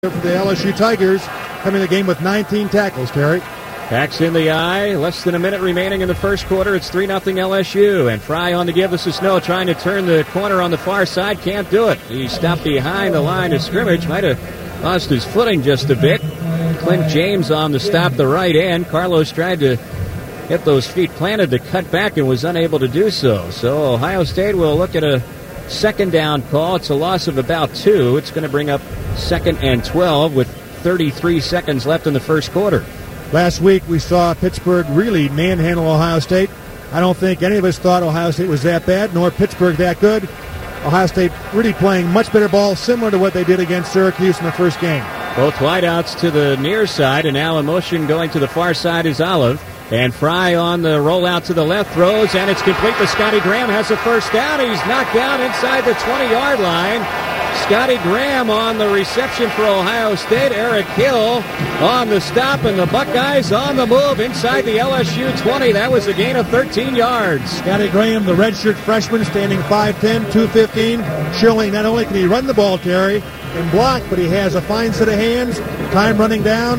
For the LSU Tigers, coming to the game with 19 tackles, Terry. Backs in the eye. Less than a minute remaining in the first quarter. It's 3-0 LSU. And Fry on to give us a snow, trying to turn the corner on the far side. Can't do it. He stopped behind the line of scrimmage. Might have lost his footing just a bit. Clint James on to stop the right end. Carlos tried to get those feet planted to cut back and was unable to do so. So Ohio State will look at a second down call. It's a loss of about 2. It's going to bring up 2nd and 12 with 33 seconds left in the first quarter. Last week we saw Pittsburgh really manhandle Ohio State. I don't think any of us thought Ohio State was that bad, nor Pittsburgh that good. Ohio State really playing much better ball, similar to what they did against Syracuse in the first game. Both wideouts to the near side, and now in motion going to the far side is Olive. And Fry on the rollout to the left, throws, and it's complete to Scotty Graham. Has the first down. He's knocked down inside the 20-yard line. Scotty Graham on the reception for Ohio State. Eric Hill on the stop, and the Buckeyes on the move inside the LSU 20. That was a gain of 13 yards. Scotty Graham, the redshirt freshman, standing 5'10", 215, showing not only can he run the ball, Terry, and block, but he has a fine set of hands. Time running down,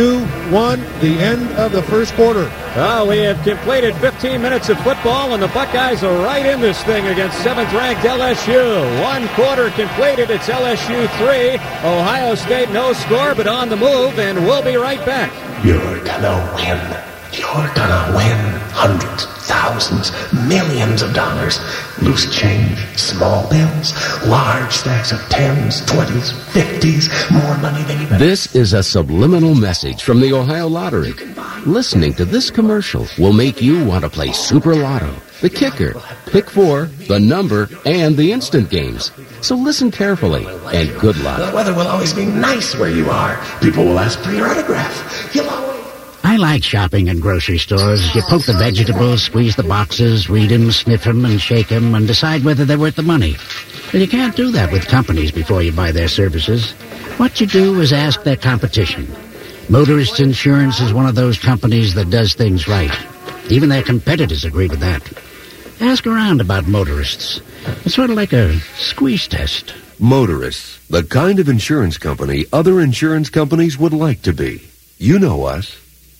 2-1, the end of the first quarter. Oh, we have completed 15 minutes of football, and the Buckeyes are right in this thing against 7th-ranked LSU. 1 quarter completed. It's LSU 3. Ohio State no score, but on the move, and we'll be right back. You're gonna win. You're gonna win hundreds, thousands, millions of dollars. Loose change, small bills, large stacks of 10s, 20s, 50s, more money than you've ever. This is a subliminal message from the Ohio Lottery. Listening to this commercial will make you want to play Super Lotto, the kicker, Pick 4, the number, and the instant games. So listen carefully, and good luck. The weather will always be nice where you are. People will ask for your autograph. You'll always... I like shopping in grocery stores. You poke the vegetables, squeeze the boxes, read them, sniff them, and shake them, and decide whether they're worth the money. But you can't do that with companies before you buy their services. What you do is ask their competition. Motorist Insurance is one of those companies that does things right. Even their competitors agree with that. Ask around about motorists. It's sort of like a squeeze test. Motorists, the kind of insurance company other insurance companies would like to be. You know us.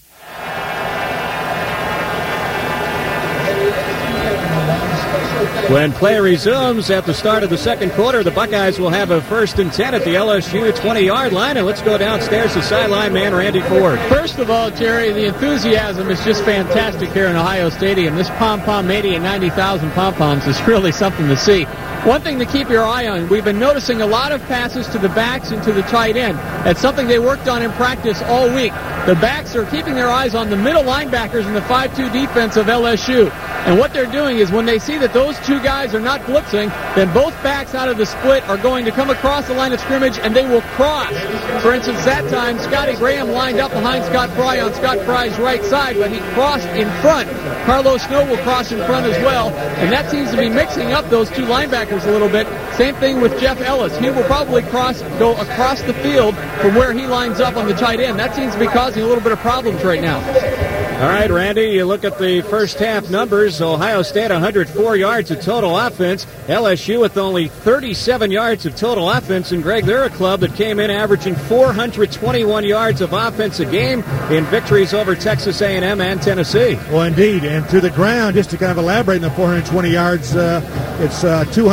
When play resumes at the start of the second quarter, the Buckeyes will have a 1st and 10 at the LSU 20-yard line. And let's go downstairs to sideline man Randy Ford. First of all, Terry, the enthusiasm is just fantastic here in Ohio Stadium. This pom-pom 80 and 90,000 pom-poms is really something to see. One thing to keep your eye on, we've been noticing a lot of passes to the backs and to the tight end. That's something they worked on in practice all week. The backs are keeping their eyes on the middle linebackers in the 5-2 defense of LSU. And what they're doing is when they see that those two guys are not blitzing, then both backs out of the split are going to come across the line of scrimmage and they will cross. For instance, that time, Scotty Graham lined up behind Scott Fry on Scott Fry's right side, but he crossed in front. Carlos Snow will cross in front as well, and that seems to be mixing up those two linebackers a little bit. Same thing with Jeff Ellis. He will probably go across the field from where he lines up on the tight end. That seems to be causing a little bit of problems right now. All right, Randy, you look at the first half numbers. Ohio State 104 yards of total offense. LSU with only 37 yards of total offense. And, Greg, they're a club that came in averaging 421 yards of offense a game in victories over Texas A&M and Tennessee. Well, indeed. And to the ground, just to kind of elaborate on the 420 yards, it's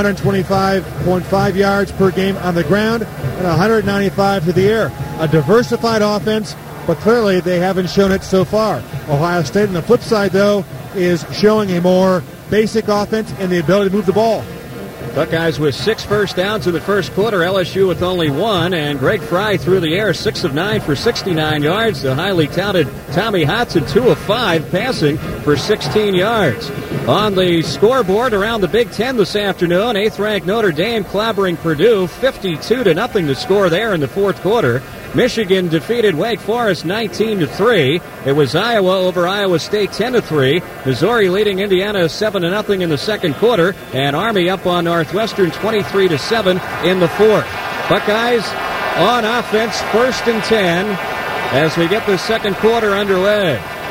225.5 yards per game on the ground and 195 to the air. A diversified offense, but clearly they haven't shown it so far. Ohio State, on the flip side, though, is showing a more basic offense and the ability to move the ball. Buckeyes with 6 first downs in the first quarter, LSU with only 1, and Greg Fry through the air, 6 of 9 for 69 yards. The highly touted Tommy Hodson, 2 of 5 passing for 16 yards. On the scoreboard around the Big Ten this afternoon, 8th-ranked Notre Dame clobbering Purdue, 52-0 to score there in the fourth quarter. Michigan defeated Wake Forest 19-3. It was Iowa over Iowa State 10-3. Missouri leading Indiana 7-0 in the second quarter, and Army up on Northwestern 23-7 in the fourth. Buckeyes on offense, 1st and 10 as we get the second quarter underway.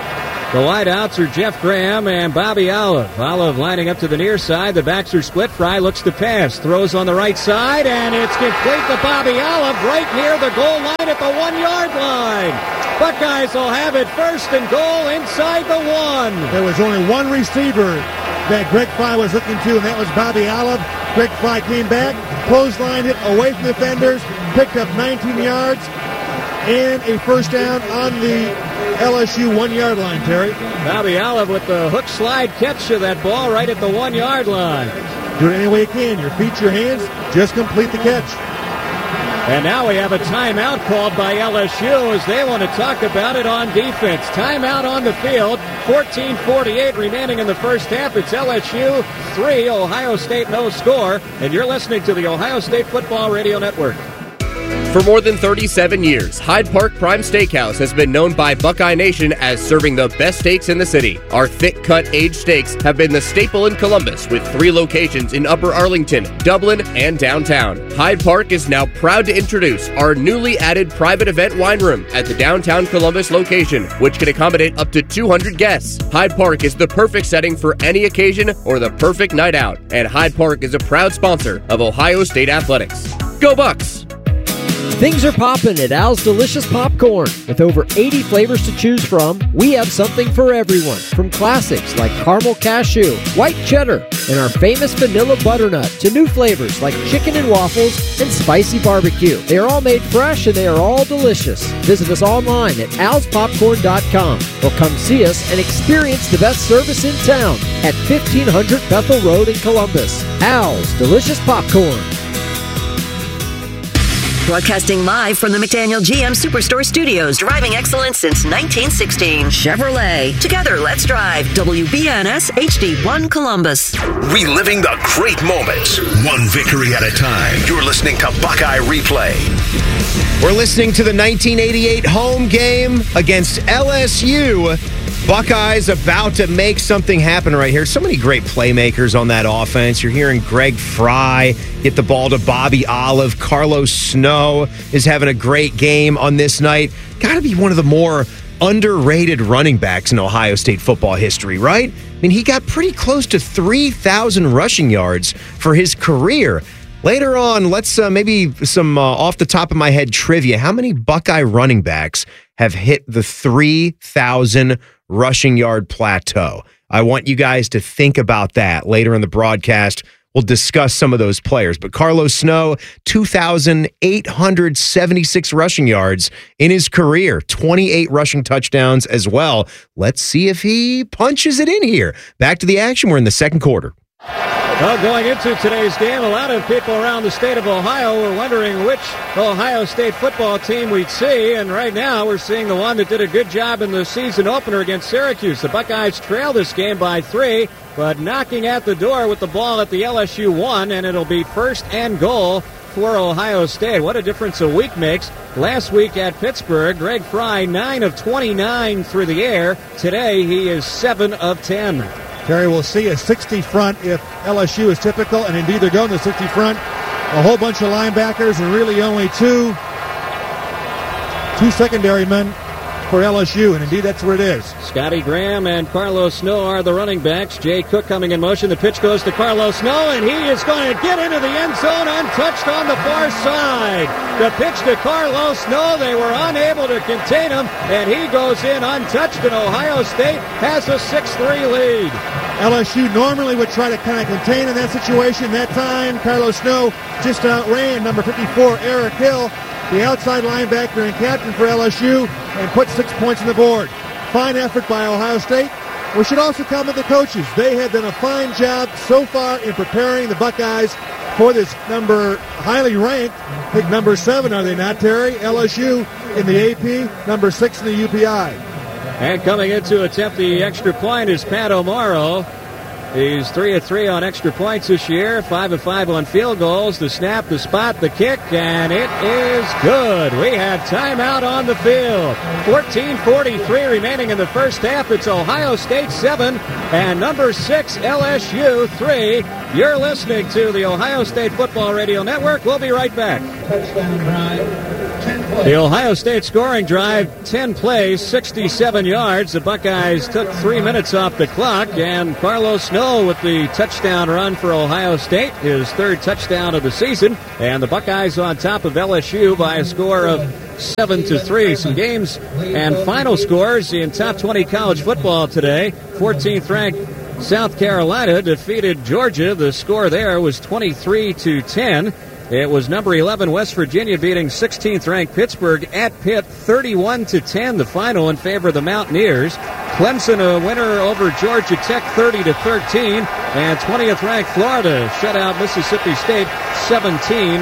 The wideouts are Jeff Graham and Bobby Olive. Olive lining up to the near side. The backs are split. Fry looks to pass. Throws on the right side, and it's complete to Bobby Olive right near the goal line at the 1-yard line. Buckeyes will have it first and goal inside the 1. There was only one receiver that Greg Fry was looking to, and that was Bobby Olive. Greg Fry came back, clotheslined it away from the defenders, picked up 19 yards, and a first down on the LSU 1-yard line, Terry. Bobby Olive with the hook slide catch of that ball right at the 1-yard line. Do it any way you can. Your feet, your hands, just complete the catch. And now we have a timeout called by LSU as they want to talk about it on defense. Timeout on the field. 14:48 remaining in the first half. It's LSU 3, Ohio State no score. And you're listening to the Ohio State Football Radio Network. For more than 37 years, Hyde Park Prime Steakhouse has been known by Buckeye Nation as serving the best steaks in the city. Our thick-cut aged steaks have been the staple in Columbus with 3 locations in Upper Arlington, Dublin, and downtown. Hyde Park is now proud to introduce our newly added private event wine room at the downtown Columbus location, which can accommodate up to 200 guests. Hyde Park is the perfect setting for any occasion or the perfect night out, and Hyde Park is a proud sponsor of Ohio State Athletics. Go Bucks! Things are popping at Al's Delicious Popcorn. With over 80 flavors to choose from, we have something for everyone. From classics like caramel cashew, white cheddar, and our famous vanilla butternut to new flavors like chicken and waffles and spicy barbecue. They are all made fresh and they are all delicious. Visit us online at alspopcorn.com or come see us and experience the best service in town at 1500 Bethel Road in Columbus. Al's Delicious Popcorn. Broadcasting live from the McDaniel GM Superstore Studios. Driving excellence since 1916. Chevrolet. Together, let's drive. WBNS HD1 Columbus. Reliving the great moments. One victory at a time. You're listening to Buckeye Replay. We're listening to the 1988 home game against LSU. Buckeyes about to make something happen right here. So many great playmakers on that offense. You're hearing Greg Fry get the ball to Bobby Olive. Carlos Snow is having a great game on this night. Got to be one of the more underrated running backs in Ohio State football history, right? I mean, he got pretty close to 3,000 rushing yards for his career. Later on, let's maybe some off the top of my head trivia. How many Buckeye running backs have hit the 3,000 rushing yard plateau? I want you guys to think about that later in the broadcast. We'll discuss some of those players. But Carlos Snow, 2,876 rushing yards in his career, 28 rushing touchdowns as well. Let's see if he punches it in here. Back to the action. We're in the second quarter. Well, going into today's game, a lot of people around the state of Ohio were wondering which Ohio State football team we'd see, and right now we're seeing the one that did a good job in the season opener against Syracuse. The Buckeyes trail this game by 3, but knocking at the door with the ball at the LSU 1, and it'll be first and goal for Ohio State. What a difference a week makes. Last week at Pittsburgh, Greg Fry, 9 of 29 through the air. Today, he is 7 of 10. Terry, will see a 60 front if LSU is typical, and indeed they're going to 60 front. A whole bunch of linebackers and really only two secondary men for LSU, and indeed that's what it is. Scotty Graham and Carlos Snow are the running backs. Jay Cook coming in motion. The pitch goes to Carlos Snow, and he is going to get into the end zone untouched on the far side. The pitch to Carlos Snow, they were unable to contain him, and he goes in untouched, and Ohio State has a 6-3 lead. LSU normally would try to kind of contain in that situation. That time, Carlos Snow just outran number 54, Eric Hill, the outside linebacker and captain for LSU, and put 6 points on the board. Fine effort by Ohio State. We should also comment the coaches. They have done a fine job so far in preparing the Buckeyes for this number highly ranked, I think number 7, are they not, Terry? LSU in the AP, number 6 in the UPI. And coming in to attempt the extra point is Pat O'Mara. He's 3 of 3 on extra points this year, 5 of 5 on field goals. The snap, the spot, the kick, and it is good. We have timeout on the field. 14:43 remaining in the first half. It's Ohio State 7 and number 6 LSU 3. You're listening to the Ohio State Football Radio Network. We'll be right back. Touchdown drive. 10 The Ohio State scoring drive, 10 plays, 67 yards. The Buckeyes took 3 minutes off the clock, and Carlos Snow with the touchdown run for Ohio State, his third touchdown of the season, and the Buckeyes on top of LSU by a score of 7-3. Some games and final scores in top 20 college football today. 14th ranked South Carolina defeated Georgia. The score there was 23-10. It was number 11 West Virginia beating 16th ranked Pittsburgh at Pitt 31-10. The final in favor of the Mountaineers. Clemson a winner over Georgia Tech 30-13, and 20th ranked Florida shut out Mississippi State 17-0.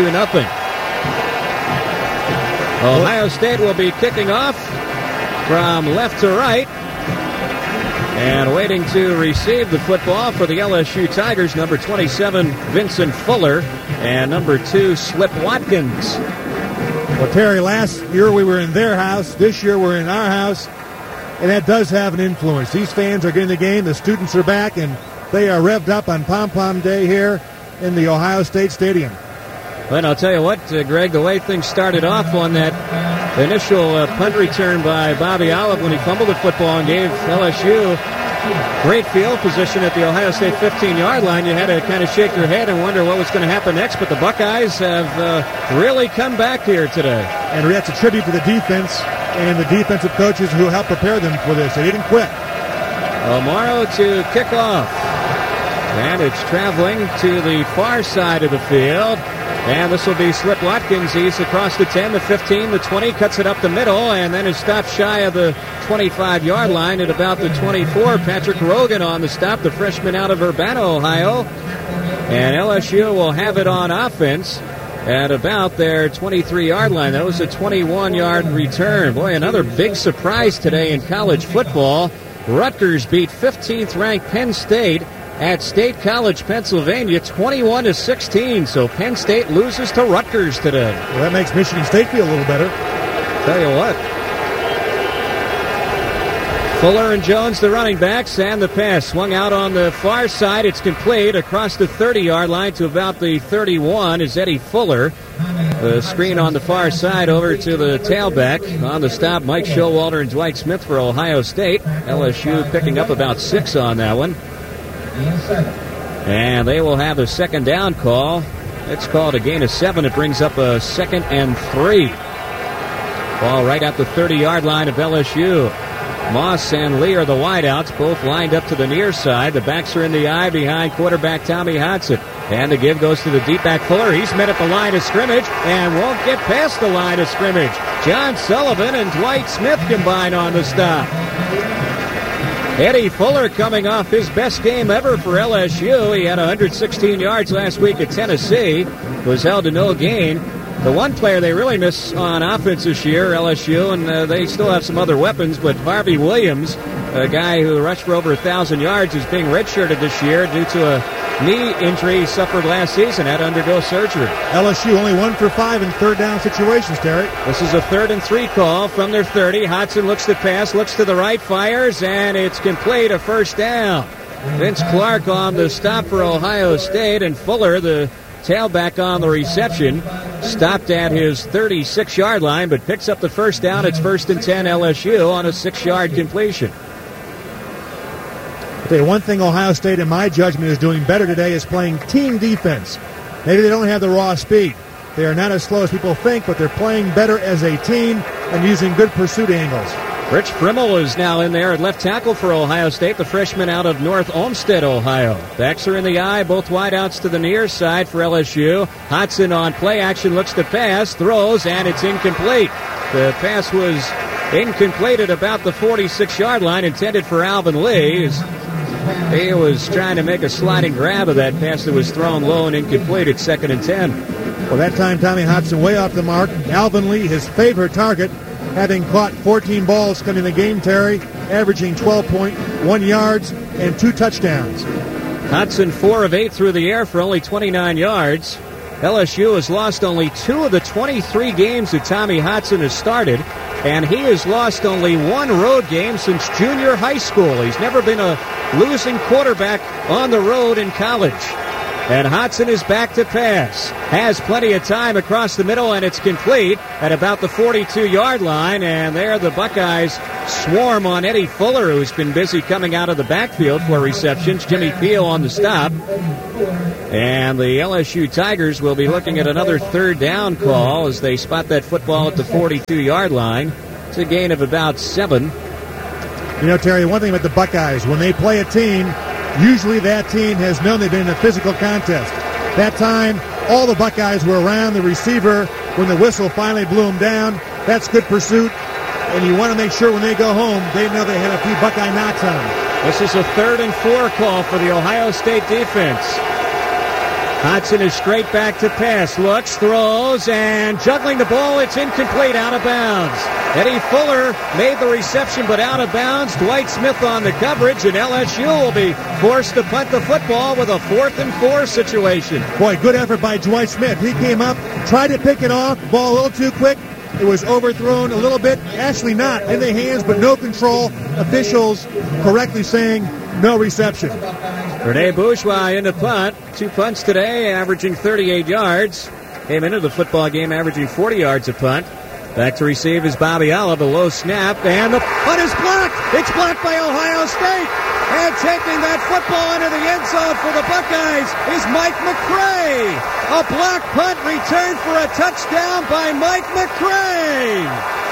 Ohio State will be kicking off from left to right. And waiting to receive the football for the LSU Tigers, number 27, Vincent Fuller, and number 2, Slip Watkins. Well, Terry, last year we were in their house. This year we're in our house, and that does have an influence. These fans are getting the game. The students are back, and they are revved up on Pom-Pom Day here in the Ohio State Stadium. But I'll tell you what, Greg, the way things started off on that initial punt return by Bobby Olive when he fumbled the football and gave LSU great field position at the Ohio State 15-yard line, you had to kind of shake your head and wonder what was going to happen next. But the Buckeyes have really come back here today. And that's a tribute to the defense and the defensive coaches who helped prepare them for this. They didn't quit. O'Morrow to kick off. And it's traveling to the far side of the field. And this will be Slip Watkins. He's across the 10, the 15, the 20, cuts it up the middle, and then is stopped shy of the 25-yard line at about the 24. Patrick Rogan on the stop, the freshman out of Urbana, Ohio. And LSU will have it on offense at about their 23-yard line. That was a 21-yard return. Boy, another big surprise today in college football. Rutgers beat 15th-ranked Penn State at State College, Pennsylvania, 21-16. So Penn State loses to Rutgers today. Well, that makes Michigan State feel a little better. Tell you what. Fuller and Jones, the running backs, and the pass swung out on the far side. It's complete across the 30-yard line to about the 31 is Eddie Fuller. The screen on the far side over to the tailback. On the stop, Mike Showalter and Dwight Smith for Ohio State. LSU picking up about 6 on that one. And they will have a second down call. It's called a gain of 7. It brings up a 2nd and 3. Ball right at the 30-yard line of LSU. Moss and Lee are the wideouts, both lined up to the near side. The backs are in the eye behind quarterback Tommy Hodson. And the give goes to the deep back Fuller. He's met at the line of scrimmage and won't get past the line of scrimmage. John Sullivan and Dwight Smith combine on the stop. Eddie Fuller coming off his best game ever for LSU. He had 116 yards last week at Tennessee. Was held to no gain. The one player they really miss on offense this year, LSU, and they still have some other weapons, but Harvey Williams, a guy who rushed for over 1,000 yards, is being redshirted this year due to a knee injury he suffered last season, had to undergo surgery. LSU only 1 for 5 in third down situations, Terry. This is a 3rd and 3 call from their 30. Hodson looks to pass, looks to the right, fires, and it's complete, a first down. Vince Clark on the stop for Ohio State, and Fuller, the tailback on the reception, stopped at his 36-yard line, but picks up the first down. It's 1st and 10 LSU on a 6-yard completion. I'll tell you one thing Ohio State, in my judgment, is doing better today is playing team defense. Maybe they don't have the raw speed. They are not as slow as people think, but they're playing better as a team and using good pursuit angles. Rich Frimmel is now in there at left tackle for Ohio State, the freshman out of North Olmsted, Ohio. Backs are in the eye, both wideouts to the near side for LSU. Hodson on play action, looks to pass, throws, and it's incomplete. The pass was incomplete at about the 46-yard line, intended for Alvin Lee. He was trying to make a sliding grab of that pass that was thrown low and incomplete at 2nd and 10. Well, that time Tommy Hodson way off the mark. Alvin Lee, his favorite target, having caught 14 balls coming in the game, Terry, averaging 12.1 yards and 2 touchdowns. Hodson 4 of 8 through the air for only 29 yards. LSU has lost only 2 of the 23 games that Tommy Hodson has started, and he has lost only 1 road game since junior high school. He's never been a losing quarterback on the road in college. And Hodson is back to pass. Has plenty of time across the middle, and it's complete at about the 42-yard line. And there the Buckeyes swarm on Eddie Fuller, who's been busy coming out of the backfield for receptions. Jimmy Peel on the stop. And the LSU Tigers will be looking at another third down call as they spot that football at the 42-yard line. It's a gain of about 7. You know, Terry, one thing about the Buckeyes, when they play a team, usually that team has known they've been in a physical contest. That time, all the Buckeyes were around the receiver when the whistle finally blew him down. That's good pursuit, and you want to make sure when they go home, they know they had a few Buckeye knocks on them. This is a 3rd and 4 call for the Ohio State defense. Hodson is straight back to pass. Looks, throws, and juggling the ball. It's incomplete, out of bounds. Eddie Fuller made the reception, but out of bounds. Dwight Smith on the coverage, and LSU will be forced to punt the football with a 4th and 4 situation. Boy, good effort by Dwight Smith. He came up, tried to pick it off, ball a little too quick. It was overthrown a little bit. Actually not in the hands, but no control. Officials correctly saying no reception. Rene Bourgeois in the punt. 2 punts today, averaging 38 yards. Came into the football game averaging 40 yards a punt. Back to receive is Bobby Olive, a low snap, and the punt is blocked. It's blocked by Ohio State. And taking that football into the end zone for the Buckeyes is Mike McCray. A block punt returned for a touchdown by Mike McCray.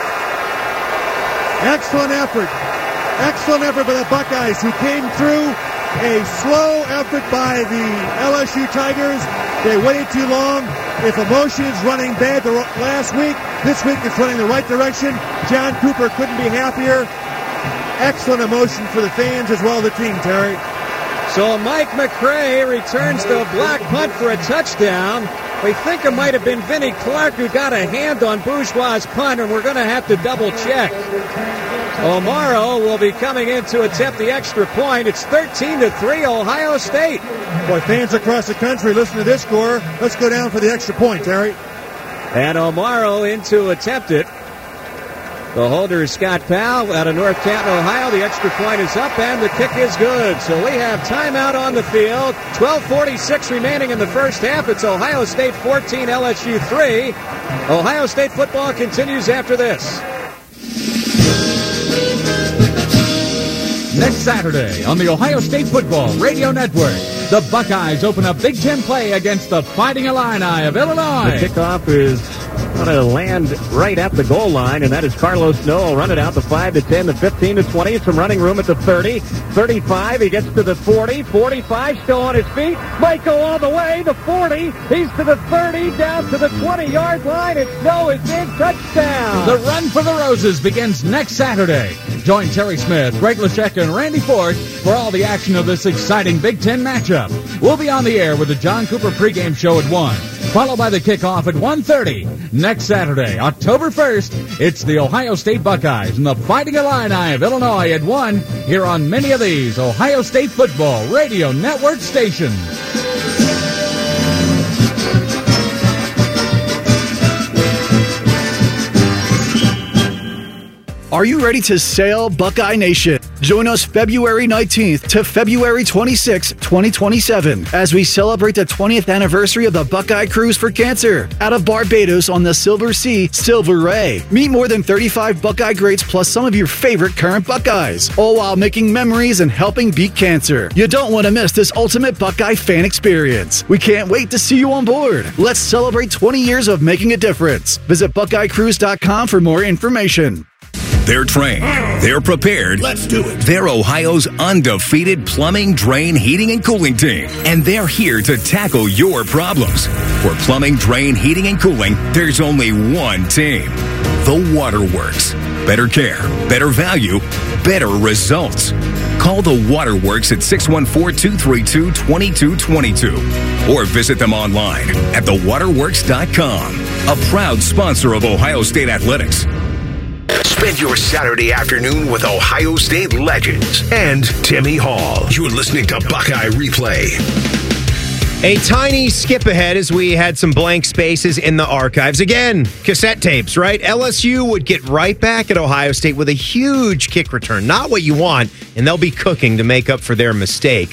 Excellent effort. Excellent effort by the Buckeyes, who came through. A slow effort by the LSU Tigers. They waited too long. If emotion is running bad the last week, this week it's running the right direction. John Cooper couldn't be happier. Excellent emotion for the fans as well as the team, Terry. So Mike McCray returns the block punt for a touchdown. We think it might have been Vinnie Clark who got a hand on Bourgeois' punt, and we're going to have to double check. O'Maro will be coming in to attempt the extra point. It's 13-3 Ohio State. Boy, fans across the country, listen to this score. Let's go down for the extra point, Terry. And O'Maro in to attempt it. The holder is Scott Powell out of North Canton, Ohio. The extra point is up, and the kick is good. So we have timeout on the field. 12:46 remaining in the first half. It's Ohio State 14, LSU 3. Ohio State football continues after this. Next Saturday on the Ohio State Football Radio Network, the Buckeyes open a Big Ten play against the Fighting Illini of Illinois. The kickoff is going to land right at the goal line, and that is Carlos Noel. Run it out the 5 to 10, the 15 to 20. Some running room at the 30, 35. He gets to the 40, 45. Still on his feet. Might go all the way. The 40. He's to the 30, down to the 20-yard line. And Snow is in. Touchdown. The Run for the Roses begins next Saturday. Join Terry Smith, Greg Lachek, and Randy Ford for all the action of this exciting Big Ten matchup. We'll be on the air with the John Cooper pregame show at 1, followed by the kickoff at 1:30. Next Saturday, October 1st, it's the Ohio State Buckeyes and the Fighting Illini of Illinois at 1 here on many of these Ohio State Football Radio Network stations. Are you ready to sail, Buckeye Nation? Join us February 19th to February 26th, 2027, as we celebrate the 20th anniversary of the Buckeye Cruise for Cancer out of Barbados on the Silver Sea, Silver Ray. Meet more than 35 Buckeye greats plus some of your favorite current Buckeyes, all while making memories and helping beat cancer. You don't want to miss this ultimate Buckeye fan experience. We can't wait to see you on board. Let's celebrate 20 years of making a difference. Visit BuckeyeCruise.com for more information. They're trained. They're prepared. Let's do it. They're Ohio's undefeated plumbing, drain, heating, and cooling team. And they're here to tackle your problems. For plumbing, drain, heating, and cooling, there's only one team. The Waterworks. Better care, better value, better results. Call the Waterworks at 614-232-2222 or visit them online at thewaterworks.com. A proud sponsor of Ohio State Athletics. Spend your Saturday afternoon with Ohio State legends and Timmy Hall. You're listening to Buckeye Replay. A tiny skip ahead as we had some blank spaces in the archives. Again, cassette tapes, right? LSU would get right back at Ohio State with a huge kick return. Not what you want, and they'll be cooking to make up for their mistake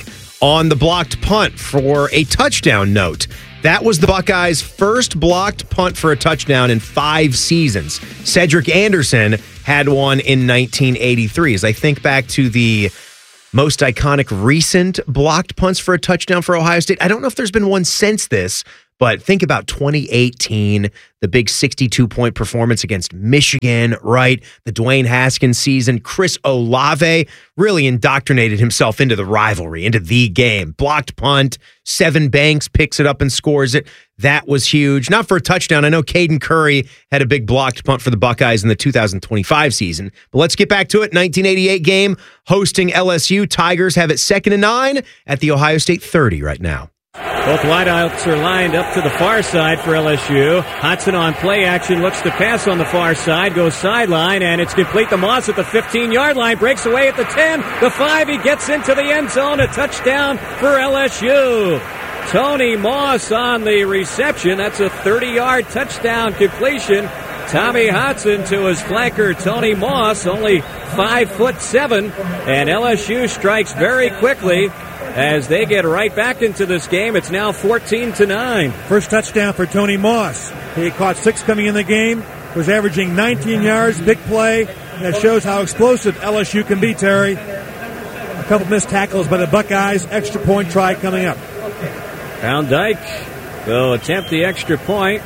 on the blocked punt for a touchdown note. That was the Buckeyes' first blocked punt for a touchdown in 5 seasons. Cedric Anderson had one in 1983. As I think back to the most iconic recent blocked punts for a touchdown for Ohio State, I don't know if there's been one since this, but think about 2018, the big 62-point performance against Michigan, right? The Dwayne Haskins season. Chris Olave really indoctrinated himself into the rivalry, into the game. Blocked punt, Sevyn Banks picks it up and scores it. That was huge. Not for a touchdown. I know Caden Curry had a big blocked punt for the Buckeyes in the 2025 season. But let's get back to it. 1988 game, hosting LSU. Tigers have it 2nd and 9 at the Ohio State 30 right now. Both wideouts are lined up to the far side for LSU. Hodson on play action, looks to pass on the far side, goes sideline, and it's complete to Moss at the 15-yard line, breaks away at the 10, the 5, he gets into the end zone, a touchdown for LSU. Tony Moss on the reception, that's a 30-yard touchdown completion. Tommy Hodson to his flanker, Tony Moss, only 5'7", and LSU strikes very quickly as they get right back into this game. It's now 14-9. First touchdown for Tony Moss. He caught 6 coming in the game, was averaging 19 yards, big play. That shows how explosive LSU can be, Terry. A couple missed tackles by the Buckeyes. Extra point try coming up. Van Dyke will attempt the extra point.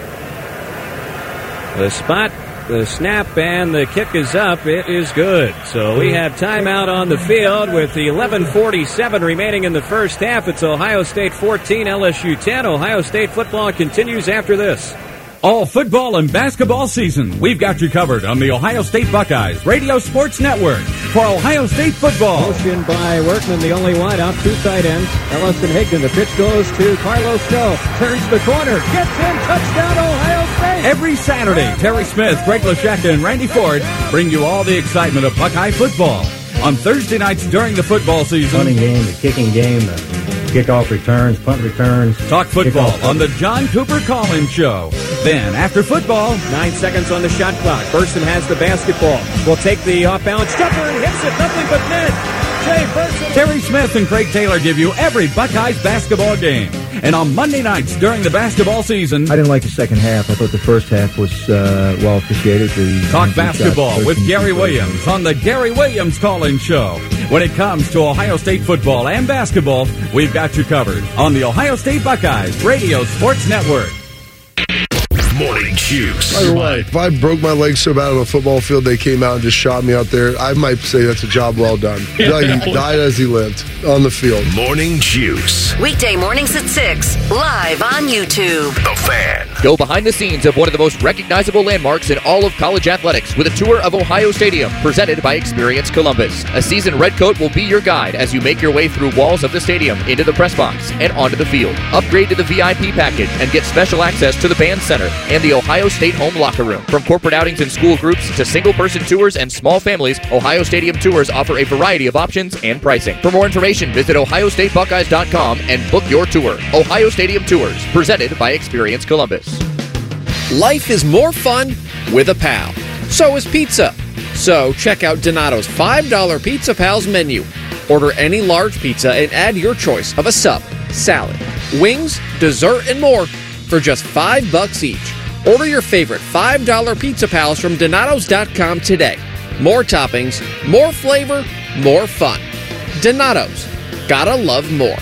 The spot, the snap, and the kick is up. It is good. So we have timeout on the field with the 11:47 remaining in the first half. It's Ohio State 14, LSU 10. Ohio State football continues after this. All football and basketball season, we've got you covered on the Ohio State Buckeyes Radio Sports Network for Ohio State football. Motion by Workman, the only wide out, 2 tight ends. Ellison Higdon, the pitch goes to Carlos Snow. Turns the corner, gets in, touchdown Ohio State. Every Saturday, Terry Smith, Greg Lashecka, and Randy Ford bring you all the excitement of Buckeye football. On Thursday nights during the football season, punting game, the kicking game, the kickoff returns, punt returns. Talk football on the John Cooper Call-In Show. Then, after football, 9 seconds on the shot clock. Burson has the basketball. Will take the off-balance jumper and hits it. Nothing but net. Jay Burson. Terry Smith and Craig Taylor give you every Buckeyes basketball game. And on Monday nights during the basketball season, I didn't like the second half. I thought the first half was well officiated. Talk basketball with Gary Williams on the Gary Williams Call-In Show. When it comes to Ohio State football and basketball, we've got you covered on the Ohio State Buckeyes Radio Sports Network. Morning Juice. By the way, if I broke my leg so bad on a football field they came out and just shot me out there, I might say that's a job well done. He died as he lived on the field. Morning Juice. Weekday mornings at 6, live on YouTube. The Fan. Go behind the scenes of one of the most recognizable landmarks in all of college athletics with a tour of Ohio Stadium presented by Experience Columbus. A seasoned redcoat will be your guide as you make your way through walls of the stadium, into the press box, and onto the field. Upgrade to the VIP package and get special access to the band center and the Ohio State home locker room. From corporate outings and school groups to single-person tours and small families, Ohio Stadium Tours offer a variety of options and pricing. For more information, visit ohiostatebuckeyes.com and book your tour. Ohio Stadium Tours, presented by Experience Columbus. Life is more fun with a pal. So is pizza. So check out Donato's $5 Pizza Pals menu. Order any large pizza and add your choice of a sub, salad, wings, dessert, and more for just $5 each. Order your favorite $5 Pizza Pals from Donatos.com today. More toppings, more flavor, more fun. Donatos. Gotta love more.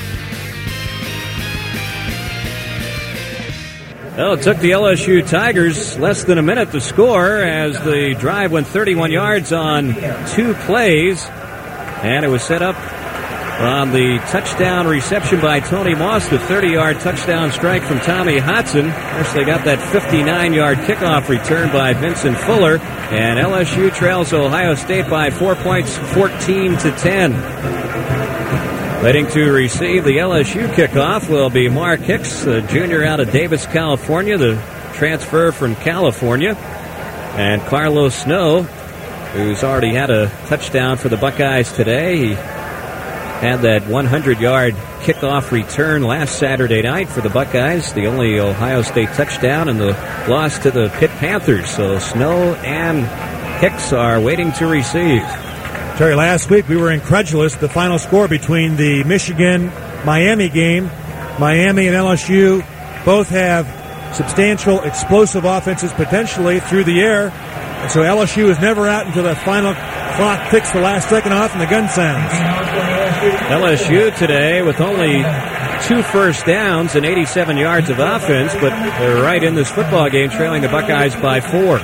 Well, it took the LSU Tigers less than a minute to score as the drive went 31 yards on 2 plays. And it was set up on the touchdown reception by Tony Moss, the 30-yard touchdown strike from Tommy Hodson. Of course, they got that 59-yard kickoff return by Vincent Fuller. And LSU trails Ohio State by 4 points, 14-10. Waiting to receive the LSU kickoff will be Mark Hicks, a junior out of Davis, California, the transfer from California. And Carlos Snow, who's already had a touchdown for the Buckeyes today. He had that 100-yard kickoff return last Saturday night for the Buckeyes, the only Ohio State touchdown in the loss to the Pitt Panthers. So Snow and Hicks are waiting to receive. Terry, last week we were incredulous. The final score between the Michigan-Miami game, Miami and LSU both have substantial explosive offenses potentially through the air. And so LSU is never out until the final clock ticks the last second off and the gun sounds. LSU today with only 2 first downs and 87 yards of offense, but they're right in this football game, trailing the Buckeyes by 4.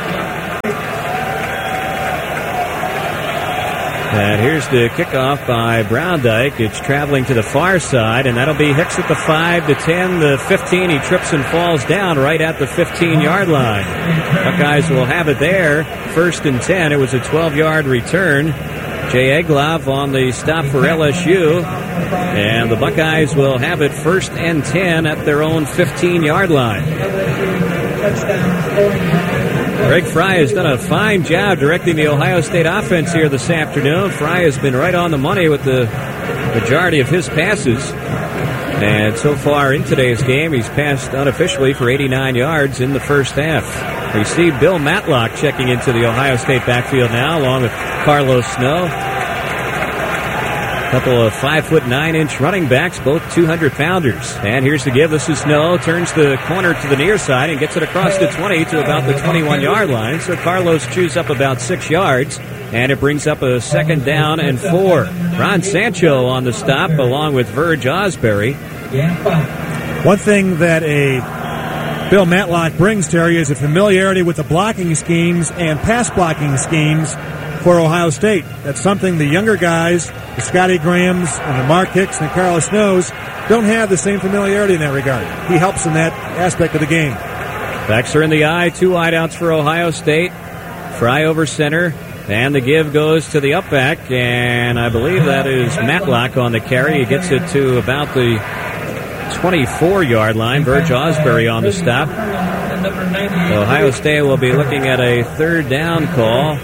And here's the kickoff by Browndyke. It's traveling to the far side, and that'll be Hicks at the 5, the 10, the 15. He trips and falls down right at the 15-yard line. Buckeyes will have it there. 1st and 10. It was a 12-yard return. Jay Egloff on the stop for LSU. And the Buckeyes will have it 1st and 10 at their own 15-yard line. Greg Fry has done a fine job directing the Ohio State offense here this afternoon. Fry has been right on the money with the majority of his passes. And so far in today's game, he's passed unofficially for 89 yards in the first half. We see Bill Matlock checking into the Ohio State backfield now, along with Carlos Snow. A couple of 5'9" running backs, both 200-pounders. And here's the give. This is Snow. Turns the corner to the near side and gets it across the 20 to about the 21-yard line. So Carlos chews up about 6 yards. And it brings up a 2nd down and 4. Ron Sancho on the stop, along with Verge Osbury. One thing that a Bill Matlock brings, Terry, is a familiarity with the blocking schemes and pass blocking schemes for Ohio State. That's something the younger guys, the Scotty Grahams and the Mark Hicks and the Carlos Snows, don't have the same familiarity in that regard. He helps in that aspect of the game. Backs are in the eye, 2 wideouts for Ohio State. Fry over center, and the give goes to the up back, and I believe that is Matlock on the carry. He gets it to about the 24-yard line. Verge Osbury on the stop. Ohio State will be looking at a 3rd down call.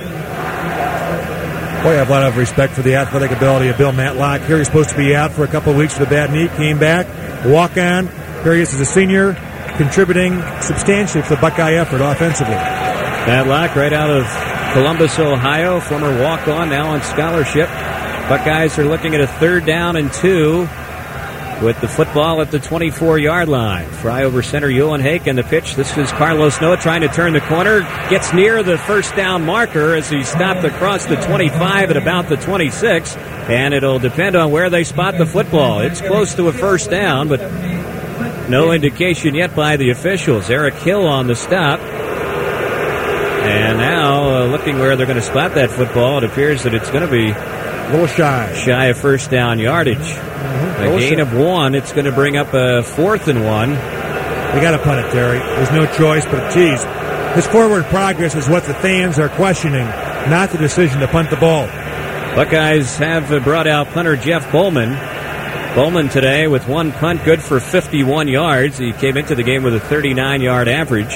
Boy, I have a lot of respect for the athletic ability of Bill Matlock. Here he's supposed to be out for a couple of weeks with a bad knee. Came back, walk on. Here he is as a senior, contributing substantially to the Buckeye effort offensively. Matlock right out of Columbus, Ohio, former walk-on, now on scholarship. Buckeyes are looking at a 3rd down and 2 with the football at the 24-yard line. Fry over center, Ewan Hake, and the pitch. This is Carlos Snow trying to turn the corner. Gets near the 1st down marker as he stopped across the 25 at about the 26. And it'll depend on where they spot the football. It's close to a 1st down, but no indication yet by the officials. Eric Hill on the stop. And now, looking where they're going to spot that football, it appears that it's going to be a little shy of 1st down yardage. A gain of 1. It's going to bring up a 4th and 1. We got to punt it, Terry. There's no choice, but geez, his forward progress is what the fans are questioning, not the decision to punt the ball. Buckeyes have brought out punter Jeff Bowman. Bowman today with 1 punt, good for 51 yards. He came into the game with a 39-yard average.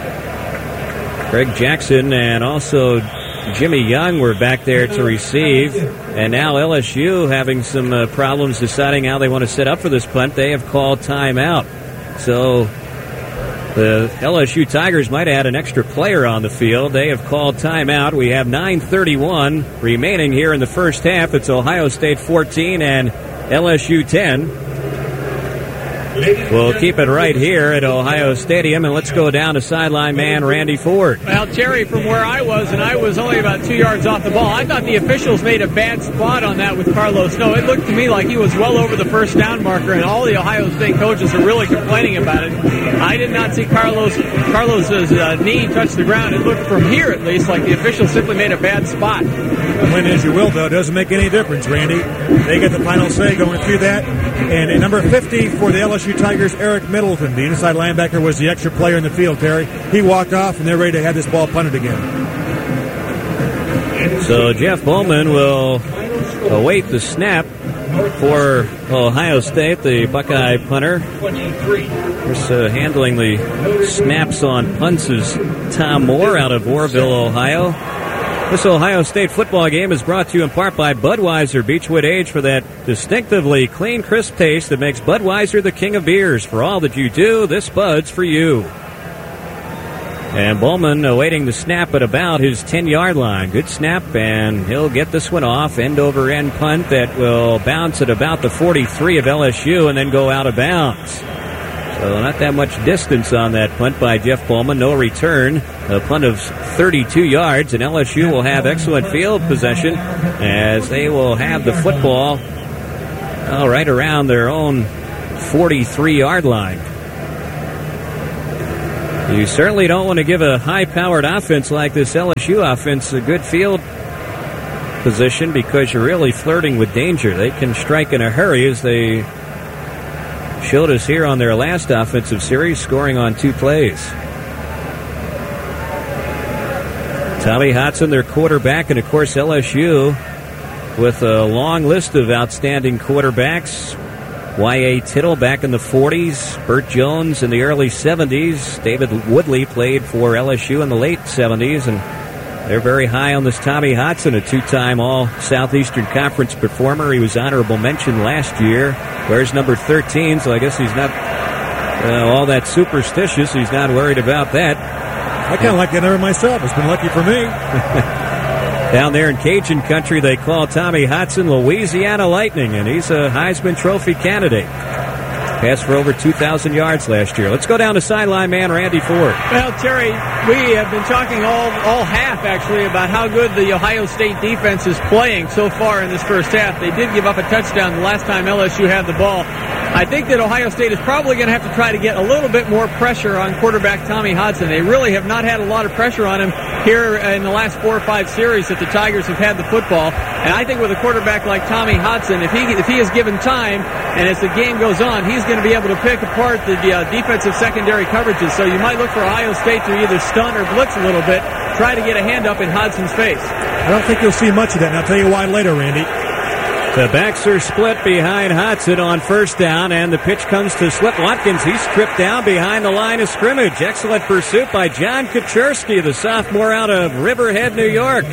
Greg Jackson and also Jimmy Young were back there to receive. And now LSU having some problems deciding how they want to set up for this punt. They have called timeout. So the LSU Tigers might have had an extra player on the field. They have called timeout. We have 9:31 remaining here in the first half. It's Ohio State 14 and LSU 10. We'll keep it right here at Ohio Stadium, and let's go down to sideline man Randy Ford. Well, Terry, from where I was, and I was only about 2 yards off the ball, I thought the officials made a bad spot on that with Carlos Snow. It looked to me like he was well over the 1st down marker, and all the Ohio State coaches are really complaining about it. I did not see Carlos's knee touch the ground. It looked from here, at least, like the officials simply made a bad spot. Win as you will, though, it doesn't make any difference, Randy. They get the final say going through that. And at number 50 for the LSU Tigers, Eric Middleton, the inside linebacker, was the extra player in the field, Terry. He walked off, and they're ready to have this ball punted again. So Jeff Bowman will await the snap for Ohio State, the Buckeye punter. Just handling the snaps on punts is Tom Moore out of Warville, Ohio. This Ohio State football game is brought to you in part by Budweiser Beechwood Age for that distinctively clean, crisp taste that makes Budweiser the king of beers. For all that you do, this Bud's for you. And Bowman awaiting the snap at about his 10-yard line. Good snap, and he'll get this one off. End-over-end punt that will bounce at about the 43 of LSU and then go out of bounds. So not that much distance on that punt by Jeff Bowman. No return. A punt of 32 yards, and LSU will have excellent field possession as they will have the football right around their own 43-yard line. You certainly don't want to give a high-powered offense like this LSU offense a good field position because you're really flirting with danger. They can strike in a hurry, as they showed us here on their last offensive series, scoring on 2 plays. Tommy Hotson, their quarterback, and of course LSU with a long list of outstanding quarterbacks. Y.A. Tittle back in the 40s, Burt Jones in the early 70s, David Woodley played for LSU in the late 70s, and they're very high on this Tommy Hotson, a 2-time All-Southeastern Conference performer. He was honorable mention last year. Wears number 13, so I guess he's not all that superstitious. He's not worried about that. I kind of like that number myself. It's been lucky for me. Down there in Cajun country, they call Tommy Hotson Louisiana Lightning, and he's a Heisman Trophy candidate. Passed for over 2,000 yards last year. Let's go down to sideline man Randy Ford. Well, Terry, we have been talking all half, actually, about how good the Ohio State defense is playing so far in this first half. They did give up a touchdown the last time LSU had the ball. I think that Ohio State is probably going to have to try to get a little bit more pressure on quarterback Tommy Hotson. They really have not had a lot of pressure on him here in the last 4 or 5 series that the Tigers have had the football. And I think with a quarterback like Tommy Hotson, if he is given time and as the game goes on, he's going to be able to pick apart the defensive secondary coverages. So you might look for Ohio State to either stun or blitz a little bit, try to get a hand up in Hodson's face. I don't think you'll see much of that, and I'll tell you why later, Randy. The backs are split behind Hotson on first down, and the pitch comes to Slip Watkins. He's stripped down behind the line of scrimmage. Excellent pursuit by John Kaczorski, the sophomore out of Riverhead, New York.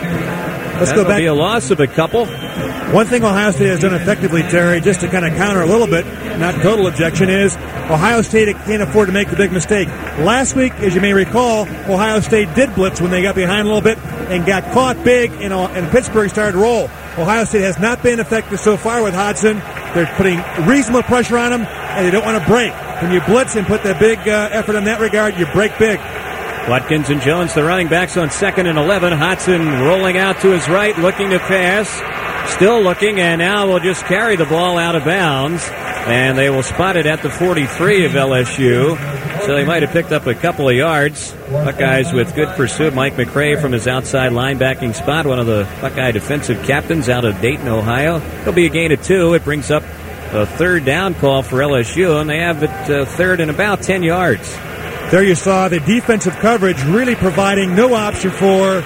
That'll be a loss of a couple. One thing Ohio State has done effectively, Terry, just to kind of counter a little bit, not total objection, is Ohio State can't afford to make the big mistake. Last week, as you may recall, Ohio State did blitz when they got behind a little bit and got caught big, and Pittsburgh started to roll. Ohio State has not been effective so far with Hotson. They're putting reasonable pressure on him, and they don't want to break. When you blitz and put that big effort in that regard, you break big. Watkins and Jones, the running backs, on 2nd and 11. Hotson rolling out to his right, looking to pass. Still looking, and now will just carry the ball out of bounds. And they will spot it at the 43 of LSU. So they might have picked up a couple of yards. Buckeyes with good pursuit. Mike McRae from his outside linebacking spot, one of the Buckeye defensive captains out of Dayton, Ohio. It'll be a gain of 2. It brings up a 3rd down call for LSU, and they have it 3rd and about 10 yards. There you saw the defensive coverage really providing no option for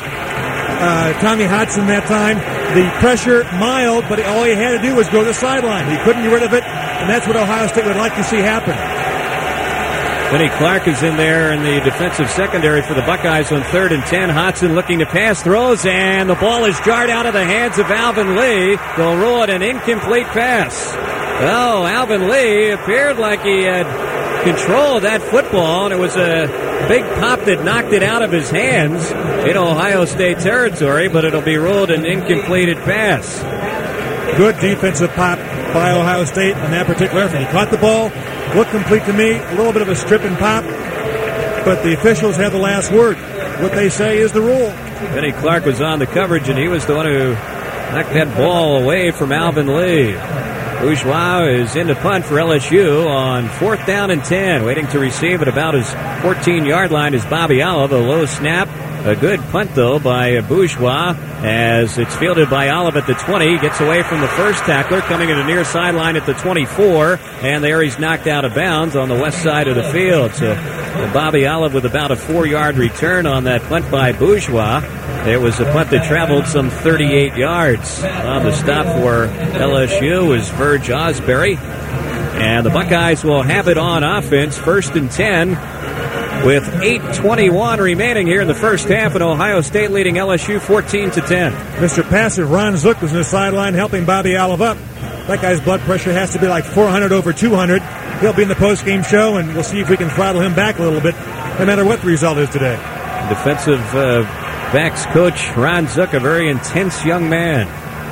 Tommy Hotson that time. The pressure mild, but all he had to do was go to the sideline. He couldn't get rid of it, and that's what Ohio State would like to see happen. Vinnie Clark is in there in the defensive secondary for the Buckeyes on 3rd and 10. Hotson looking to pass, throws, and the ball is jarred out of the hands of Alvin Lee. They'll rule it an incomplete pass. Well, Alvin Lee appeared like he had control of that football, and it was a big pop that knocked it out of his hands in Ohio State territory, but it'll be ruled an incompleted pass. Good defensive pop by Ohio State on that particular effort. He caught the ball, looked complete to me, a little bit of a strip and pop, but the officials have the last word. What they say is the rule. Vinnie Clark was on the coverage, and he was the one who knocked that ball away from Alvin Lee. Bourgeois is in the punt for LSU on 4th down and 10. Waiting to receive at about his 14-yard line is Bobby Olive. A low snap. A good punt, though, by Bourgeois as it's fielded by Olive at the 20. Gets away from the first tackler, coming in the near sideline at the 24. And there he's knocked out of bounds on the west side of the field. So Bobby Olive with about a 4-yard return on that punt by Bourgeois. It was a punt that traveled some 38 yards. On the stop for LSU was Verge Osbury. And the Buckeyes will have it on offense, 1st and 10, with 8:21 remaining here in the first half, and Ohio State leading LSU 14-10. Mr. Passive Ron Zook was in the sideline helping Bobby Olive up. That guy's blood pressure has to be like 400 over 200. He'll be in the post-game show, and we'll see if we can throttle him back a little bit. no matter what the result is today. Defensive backs coach Ron Zook, a very intense young man.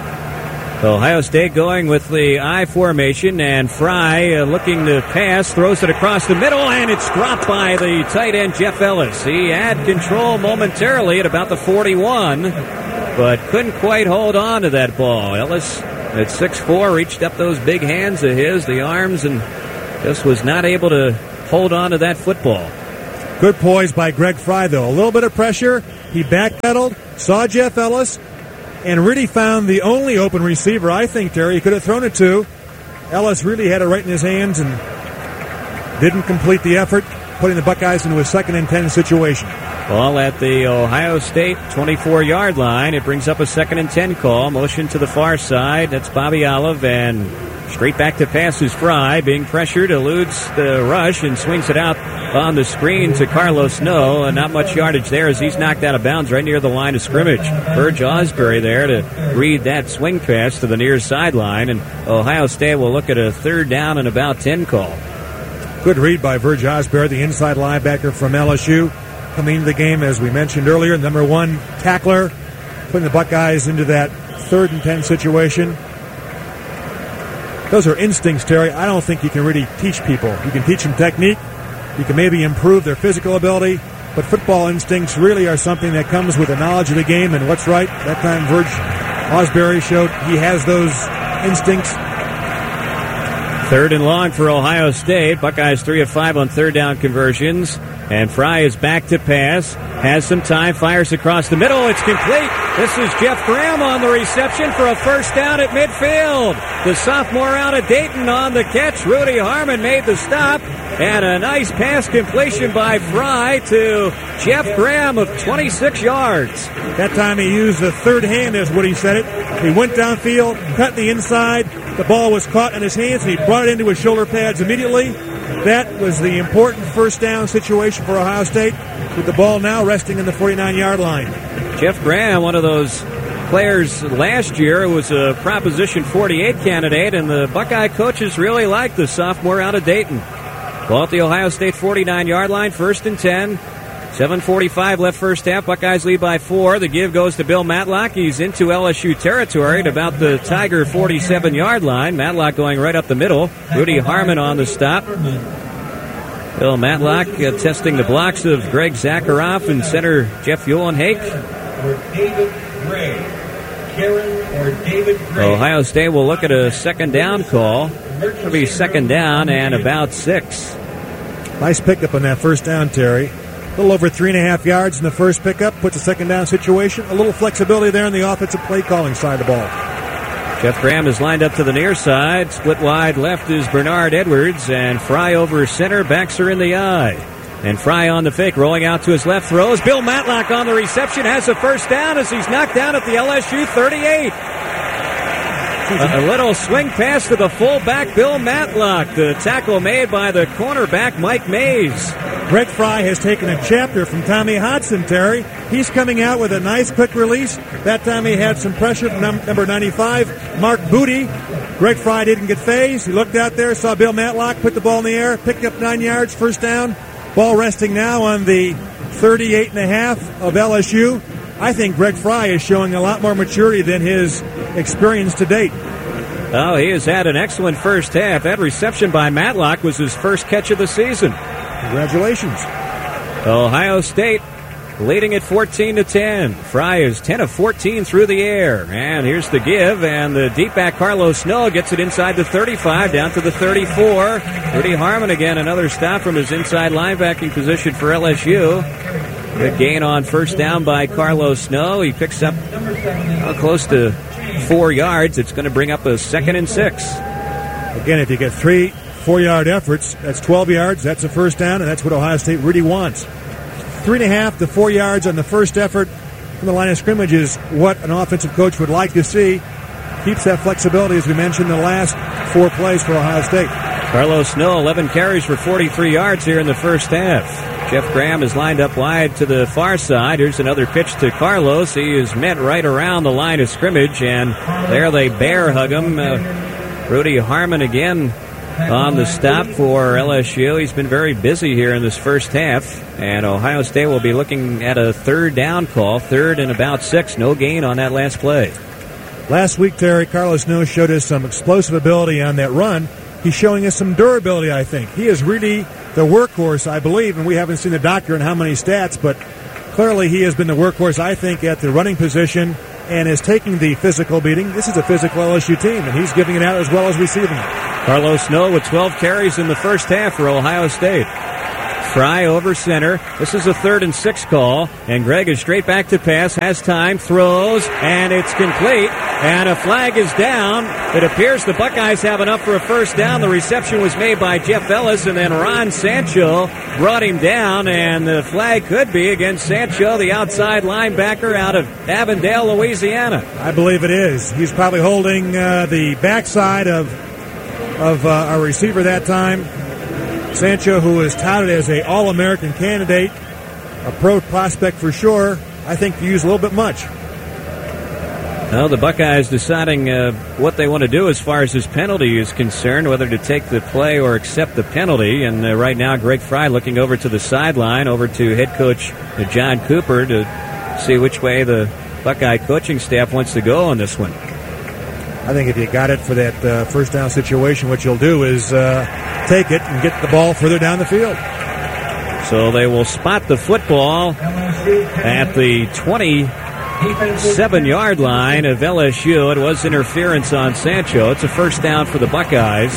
Ohio State going with the I formation, and Fry looking to pass, throws it across the middle, and it's dropped by the tight end Jeff Ellis. He had control momentarily at about the 41, but couldn't quite hold on to that ball. Ellis at 6'4", reached up those big hands of his, the arms, and just was not able to hold on to that football. Good poise by Greg Fry, though. A little bit of pressure. He backpedaled, saw Jeff Ellis, and really found the only open receiver, I think, Terry, he could have thrown it to. Ellis really had it right in his hands and didn't complete the effort, putting the Buckeyes into a 2nd and 10 situation. Ball at the Ohio State 24-yard line. It brings up a 2nd and 10 call. Motion to the far side. That's Bobby Olive, and straight back to pass is Fry. Being pressured, eludes the rush and swings it out on the screen to Carlos Snow. And not much yardage there as he's knocked out of bounds right near the line of scrimmage. Verge Osbury there to read that swing pass to the near sideline. And Ohio State will look at a 3rd down and about 10 call. Good read by Verge Osbury, the inside linebacker from LSU. Coming into the game, as we mentioned earlier, number 1 tackler, putting the Buckeyes into that 3rd and 10 situation. Those are instincts, Terry. I don't think you can really teach people. You can teach them technique. You can maybe improve their physical ability. But football instincts really are something that comes with the knowledge of the game and what's right. That time, Verge Osbury showed he has those instincts. 3rd and long for Ohio State. Buckeyes 3 of 5 on 3rd down conversions. And Fry is back to pass. Has some time. Fires across the middle. It's complete. This is Jeff Graham on the reception for a 1st down at midfield. The sophomore out of Dayton on the catch. Rudy Harmon made the stop. And a nice pass completion by Fry to Jeff Graham of 26 yards. That time he used the 3rd hand, as Woody said it. He went downfield, cut the inside. The ball was caught in his hands, and he brought it into his shoulder pads immediately. That was the important 1st down situation for Ohio State, with the ball now resting in the 49-yard line. Jeff Graham, one of those players last year, was a Proposition 48 candidate, and the Buckeye coaches really liked the sophomore out of Dayton. Ball at the Ohio State 49-yard line, 1st and 10. 7:45 left 1st half. Buckeyes lead by 4. The give goes to Bill Matlock. He's into LSU territory at about the Tiger 47-yard line. Matlock going right up the middle. Rudy Harmon on the stop. Bill Matlock testing the blocks of Greg Zakharoff and center Jeff Uhlenhake. Ohio State will look at a 2nd down call. It'll be 2nd down and about 6. Nice pickup on that 1st down, Terry. A little over 3.5 yards in the first pickup. Puts a 2nd down situation. A little flexibility there on the offensive play calling side of the ball. Jeff Graham is lined up to the near side. Split wide left is Bernard Edwards. And Fry over center. Backs are in the eye. And Fry on the fake. Rolling out to his left. Throws. Bill Matlock on the reception. Has a 1st down as he's knocked down at the LSU 38. A little swing pass to the fullback, Bill Matlock. The tackle made by the cornerback, Mike Mays. Greg Fry has taken a chapter from Tommy Hodson, Terry. He's coming out with a nice quick release. That time he had some pressure from number 95, Mark Booty. Greg Fry didn't get phased. He looked out there, saw Bill Matlock, put the ball in the air, picked up 9 yards, 1st down. Ball resting now on the 38.5 of LSU. I think Greg Fry is showing a lot more maturity than his experience to date. Oh, he has had an excellent 1st half. That reception by Matlock was his 1st catch of the season. Congratulations. Ohio State leading at 14-10. Fry is 10 of 14 through the air. And here's the give, and the deep back Carlos Snow gets it inside the 35, down to the 34. Rudy Harmon again, another stop from his inside linebacking position for LSU. Good gain on 1st down by Carlos Snow. He picks up close to 4 yards. It's going to bring up a 2nd and 6. Again, if you get 3 4-yard efforts, that's 12 yards. That's a 1st down, and that's what Ohio State really wants. 3.5 to 4 yards on the first effort from the line of scrimmage is what an offensive coach would like to see. Keeps that flexibility, as we mentioned, the last 4 plays for Ohio State. Carlos Snow, 11 carries for 43 yards here in the 1st half. Jeff Graham is lined up wide to the far side. Here's another pitch to Carlos. He is met right around the line of scrimmage, and there they bear hug him. Rudy Harmon again on the stop for LSU. He's been very busy here in this first half, and Ohio State will be looking at a third down call, 3rd and about 6. No gain on that last play. Last week, Terry, Carlos Snow showed us some explosive ability on that run. He's showing us some durability, I think. He is really the workhorse, I believe, and we haven't seen the doctor in how many stats, but clearly he has been the workhorse, I think, at the running position and is taking the physical beating. This is a physical LSU team, and he's giving it out as well as receiving it. Carlos Snow with 12 carries in the first half for Ohio State. Fry over center. This is a 3rd and 6 call, and Greg is straight back to pass, has time, throws, and it's complete, and a flag is down. It appears the Buckeyes have enough for a first down. The reception was made by Jeff Ellis, and then Ron Sancho brought him down, and the flag could be against Sancho, the outside linebacker out of Avondale, Louisiana. I believe it is. He's probably holding the backside of our receiver that time. Sancho, who is touted as an All-American candidate, a pro prospect for sure, I think used a little bit much. Well, the Buckeyes deciding what they want to do as far as this penalty is concerned, whether to take the play or accept the penalty. And right now, Greg Fry looking over to the sideline, over to head coach John Cooper to see which way the Buckeye coaching staff wants to go on this one. I think if you got it for that first down situation, what you'll do is take it and get the ball further down the field. So they will spot the football at the 27-yard line of LSU. It was interference on Sancho. It's a first down for the Buckeyes.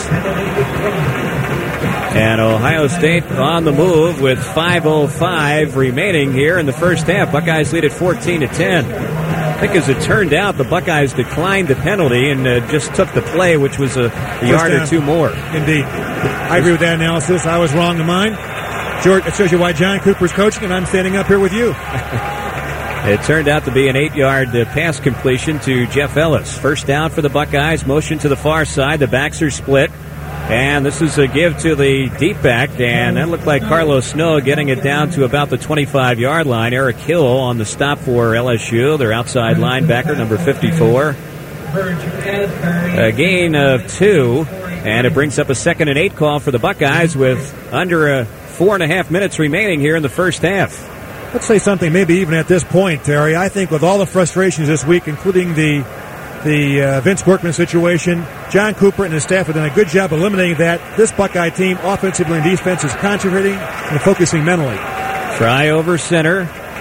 And Ohio State on the move with 5:05 remaining here in the first half. Buckeyes lead at 14-10. I think as it turned out, the Buckeyes declined the penalty and just took the play, which was a yard or two more. Indeed. I agree with that analysis. I was wrong in mine. George, it shows you why John Cooper's coaching, and I'm standing up here with you. It turned out to be an 8-yard pass completion to Jeff Ellis. First down for the Buckeyes. Motion to the far side. The backs are split. And this is a give to the deep back, and that looked like Carlos Snow getting it down to about the 25-yard line. Eric Hill on the stop for LSU, their outside linebacker, number 54. A gain of 2, and it brings up a 2nd and 8 call for the Buckeyes with under 4.5 minutes remaining here in the first half. Let's say something maybe even at this point, Terry. I think with all the frustrations this week, including the Vince Workman situation, John Cooper and his staff have done a good job eliminating that. This Buckeye team, offensively and defense, is concentrating and focusing mentally. Try over center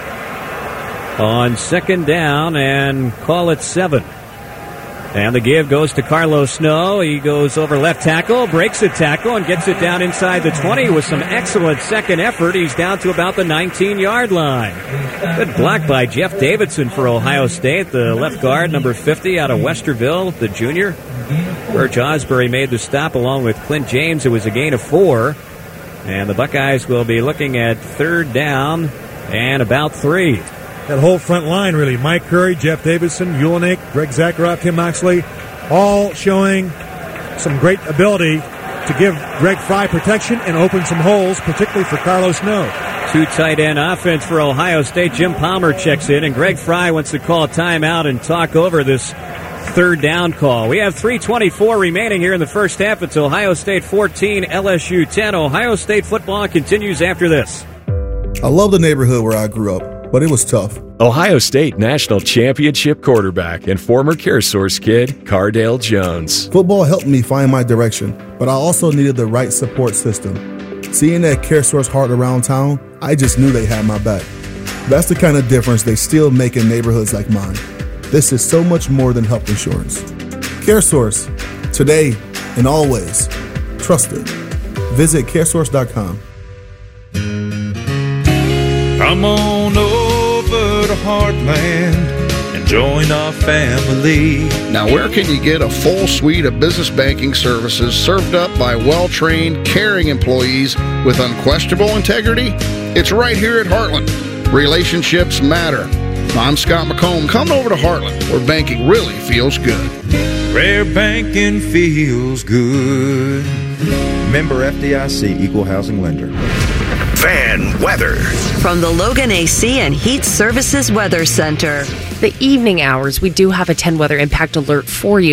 on 2nd down and call it 7. And the give goes to Carlos Snow. He goes over left tackle, breaks a tackle, and gets it down inside the 20 with some excellent second effort. He's down to about the 19-yard line. Good block by Jeff Davidson for Ohio State, the left guard, number 50 out of Westerville, the junior. Birch Osbury made the stop along with Clint James. It was a gain of 4. And the Buckeyes will be looking at 3rd down and about 3. That whole front line, really. Mike Curry, Jeff Davidson, Ulenik, Greg Zakharoff, Tim Moxley, all showing some great ability to give Greg Fry protection and open some holes, particularly for Carlos Snow. 2 tight end offense for Ohio State. Jim Palmer checks in, and Greg Fry wants to call a timeout and talk over this 3rd down call. We have 3:24 remaining here in the first half. It's Ohio State 14, LSU 10. Ohio State football continues after this. I love the neighborhood where I grew up, but it was tough. Ohio State National Championship quarterback and former CareSource kid, Cardale Jones. Football helped me find my direction, but I also needed the right support system. Seeing that CareSource heart around town, I just knew they had my back. That's the kind of difference they still make in neighborhoods like mine. This is so much more than health insurance. CareSource, today and always. Trusted. Visit CareSource.com. Come on over to Heartland and join our family. Now, where can you get a full suite of business banking services served up by well-trained, caring employees with unquestionable integrity? It's right here at Heartland. Relationships matter. I'm Scott McComb. Come over to Heartland, where banking really feels good. Where banking feels good. Member FDIC, Equal Housing Lender. Fan weather. From the Logan AC and Heat Services Weather Center. The evening hours, we do have a 10 weather impact alert for you.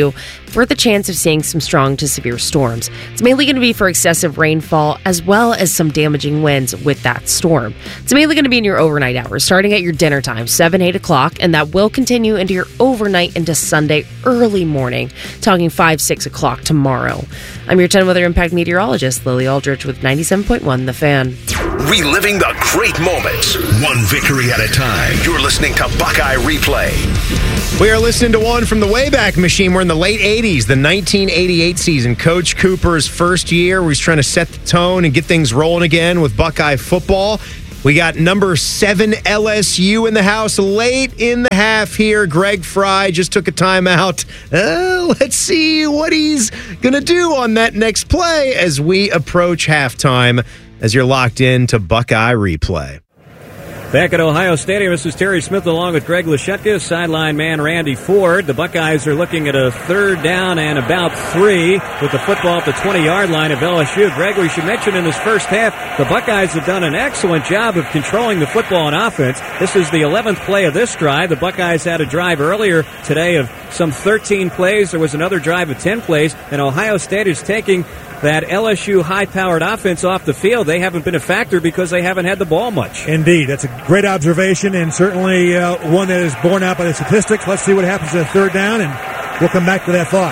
with a chance of seeing some strong to severe storms. It's mainly going to be for excessive rainfall as well as some damaging winds with that storm. It's mainly going to be in your overnight hours, starting at your dinner time, 7, 8 o'clock, and that will continue into your overnight into Sunday early morning, talking 5, 6 o'clock tomorrow. I'm your 10 Weather Impact meteorologist, Lily Aldrich with 97.1 The Fan. Reliving the great moments, one victory at a time. You're listening to Buckeye Replay. We are listening to one from the Wayback Machine. We're in the late 80s, the 1988 season. Coach Cooper's first year. We're trying to set the tone and get things rolling again with Buckeye football. We got number 7 LSU in the house late in the half here. Greg Fry just took a timeout. Let's see what he's going to do on that next play as we approach halftime, as you're locked in to Buckeye Replay. Back at Ohio Stadium, this is Terry Smith along with Greg Lashetka, sideline man Randy Ford. The Buckeyes are looking at a 3rd down and about 3 with the football at the 20-yard line of LSU. Greg, we should mention in this first half, the Buckeyes have done an excellent job of controlling the football on offense. This is the 11th play of this drive. The Buckeyes had a drive earlier today of some 13 plays. There was another drive of 10 plays, and Ohio State is taking that LSU high-powered offense off the field. They haven't been a factor because they haven't had the ball much. Indeed. That's a great observation and certainly one that is borne out by the statistics. Let's see what happens at 3rd down, and we'll come back to that thought.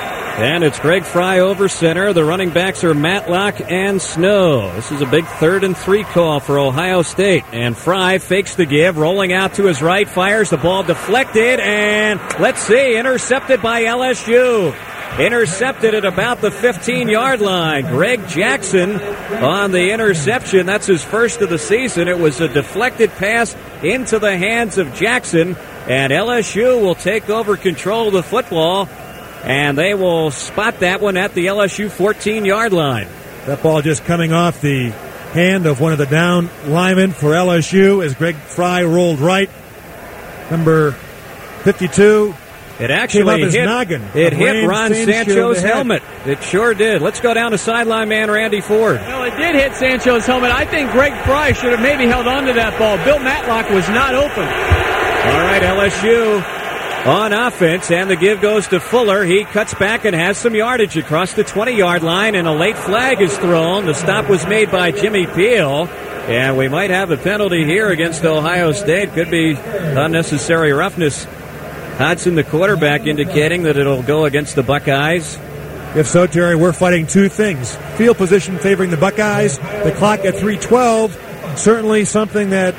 And it's Greg Fry over center. The running backs are Matlock and Snow. This is a big 3rd and 3 call for Ohio State. And Fry fakes the give, rolling out to his right, fires the ball deflected, and let's see, intercepted by LSU. Intercepted at about the 15-yard line. Greg Jackson on the interception. That's his first of the season. It was a deflected pass into the hands of Jackson, and LSU will take over control of the football, and they will spot that one at the LSU 14-yard line. That ball just coming off the hand of one of the down linemen for LSU as Greg Fry rolled right. Number 52. It actually hit noggin. It hit Ron Sancho's helmet. It sure did. Let's go down to sideline man Randy Ford. Well, it did hit Sancho's helmet. I think Greg Fry should have maybe held on to that ball. Bill Matlock was not open. All right, LSU on offense, and the give goes to Fuller. He cuts back and has some yardage across the 20-yard line, and a late flag is thrown. The stop was made by Jimmy Peel, and we might have a penalty here against Ohio State. Could be unnecessary roughness. Hodson, the quarterback, indicating that it'll go against the Buckeyes. If so, Terry, we're fighting two things. Field position favoring the Buckeyes, the clock at 3:12, certainly something that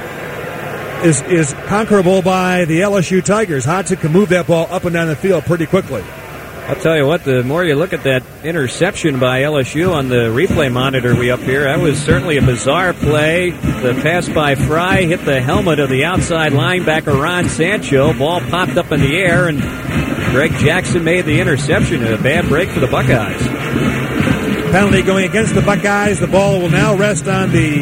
is conquerable by the LSU Tigers. Hodson can move that ball up and down the field pretty quickly. I'll tell you what, the more you look at that interception by LSU on the replay monitor we up here, that was certainly a bizarre play. The pass by Fry hit the helmet of the outside linebacker Ron Sancho. Ball popped up in the air, and Greg Jackson made the interception. A bad break for the Buckeyes. Penalty going against the Buckeyes. The ball will now rest on the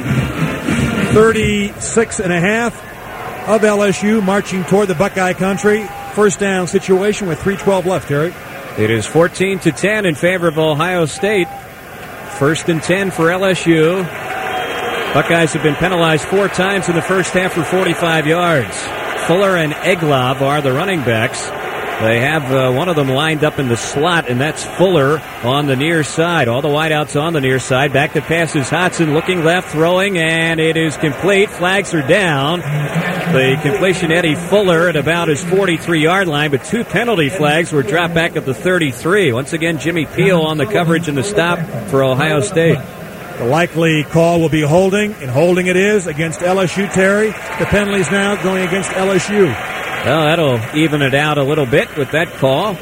36.5 of LSU, marching toward the Buckeye country. First down situation with 3:12 left, Terry. It is 14-10 in favor of Ohio State. 1st and 10 for LSU. Buckeyes have been penalized 4 times in the first half for 45 yards. Fuller and Egloff are the running backs. They have one of them lined up in the slot, and that's Fuller on the near side. All the wideouts on the near side. Back to pass is Hodson, looking left, throwing, and it is complete. Flags are down. The completion, Eddie Fuller, at about his 43-yard line, but 2 penalty flags were dropped back at the 33. Once again, Jimmy Peel on the coverage and the stop for Ohio State. The likely call will be holding, and holding it is against LSU, Terry. The penalties now going against LSU. Well, that'll even it out a little bit with that call,